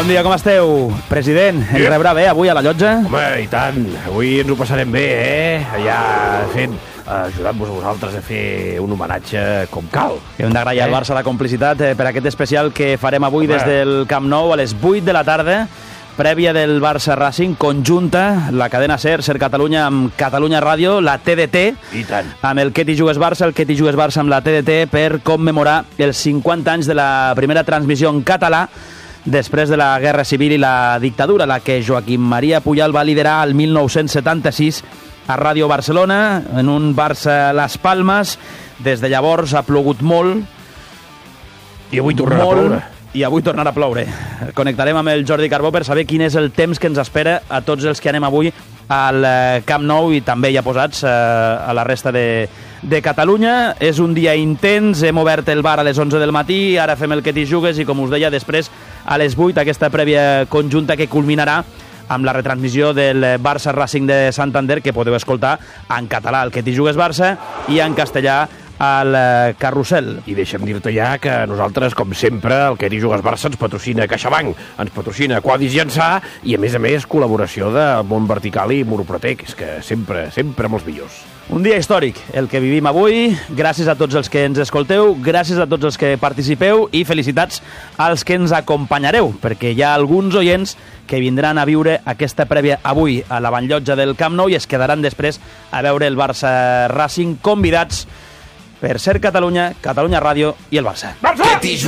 Bon dia, com esteu? President, ens rebrà bé avui a la llotja? Home, i tant. Avui ens ho passarem bé, Ja ajudant-vos a vosaltres a fer un homenatge com cal. Hem d'agrair al Barça la complicitat per aquest especial que farem avui des del Camp Nou a les 8 de la tarda, prèvia del Barça Racing, conjunta, la cadena Ser Catalunya amb Catalunya Ràdio, la TDT, I tant. amb el Que t'hi jugues Barça, el Que t'hi jugues Barça amb la TDT, per commemorar els 50 anys de la primera transmissió en català després de la Guerra Civil i la dictadura, la que Joaquim Maria Pujol va liderar el 1976 a Ràdio Barcelona, en un Barça Las Palmes. Des de llavors ha plogut molt. I avui tornarà a ploure. I avui tornarà a ploure. Connectarem amb el Jordi Carbó per saber quin és el temps que ens espera a tots els que anem avui al Camp Nou i també ja posats a la resta de Catalunya. És un dia intens, hem obert el bar a les 11 del matí, ara fem el Que t'hi jugues i, com us deia, després a les 8 aquesta prèvia conjunta que culminarà amb la retransmissió del Barça Racing de Santander, que podeu escoltar en català, el Que t'hi jugues Barça, i en castellà al Carrusel. I deixa'm dir-te ja que nosaltres, com sempre, el Que t'hi jugues Barça ens patrocina CaixaBank, ens patrocina Quadis Llançà i, a més, col·laboració de Mont Vertical i Muroprotec, és que sempre amb els millors. Un dia històric, el que vivim avui. Gràcies a tots els que ens escolteu, gràcies a tots els que participeu i felicitats als que ens acompanyareu, perquè hi ha alguns oients que vindran a viure aquesta prèvia avui a la Banllotja del Camp Nou i es quedaran després a veure el Barça Racing, convidats per Ser Catalunya, Catalunya Ràdio i el Barça. Barça!